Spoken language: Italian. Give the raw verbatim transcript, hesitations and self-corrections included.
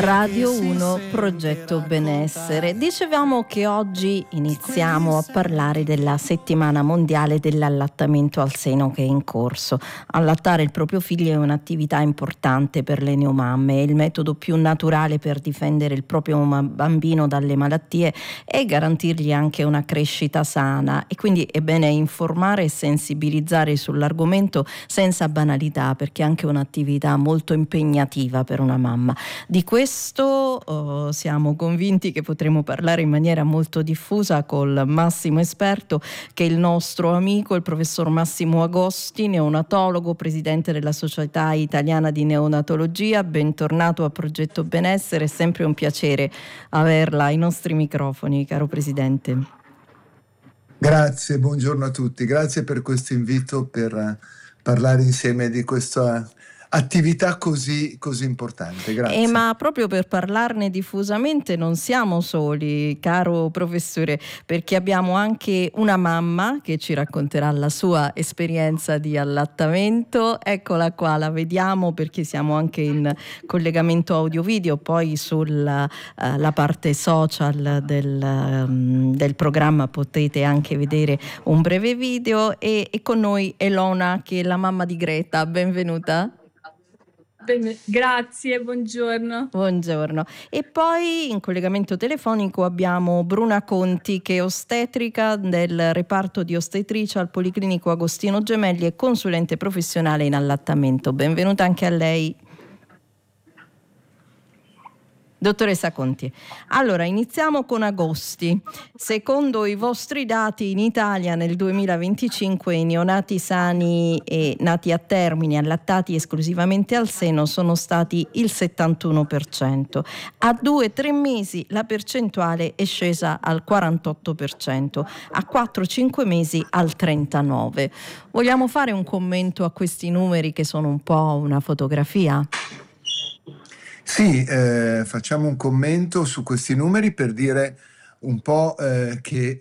Radio uno Progetto Benessere. Dicevamo che oggi iniziamo a parlare della settimana mondiale dell'allattamento al seno che è in corso. Allattare il proprio figlio è un'attività importante per le neomamme, è il metodo più naturale per difendere il proprio bambino dalle malattie e garantirgli anche una crescita sana, e quindi è bene informare e sensibilizzare sull'argomento senza banalità, perché è anche un'attività molto impegnativa per una mamma. Di questo oh, siamo convinti che potremo parlare in maniera molto diffusa col massimo esperto, che è il nostro amico, il professor Massimo Agosti, neonatologo, presidente della Società Italiana di Neonatologia. Bentornato a Progetto Benessere, è sempre un piacere averla ai nostri microfoni, caro presidente. Grazie, buongiorno a tutti, grazie per questo invito per parlare insieme di questa attività così, così importante. Grazie. Eh, ma proprio per parlarne diffusamente non siamo soli, caro professore, perché abbiamo anche una mamma che ci racconterà la sua esperienza di allattamento. Eccola qua, la vediamo perché siamo anche in collegamento audio-video, poi sulla uh, la parte social del, um, del programma potete anche vedere un breve video, e, e con noi Elona, che è la mamma di Greta. Benvenuta. Bene, grazie, buongiorno. Buongiorno. E poi in collegamento telefonico abbiamo Bruna Conti, che è ostetrica del reparto di ostetricia al Policlinico Agostino Gemelli e consulente professionale in allattamento. Benvenuta anche a lei. Dottoressa Conti, allora iniziamo con Agosti. Secondo i vostri dati, in Italia nel duemilaventicinque i neonati sani e nati a termine allattati esclusivamente al seno sono stati il settantuno per cento. A due tre mesi la percentuale è scesa al quarantotto per cento, a quattro cinque mesi al trentanove per cento. Vogliamo fare un commento a questi numeri che sono un po' una fotografia? Sì, eh, facciamo un commento su questi numeri per dire un po' eh, che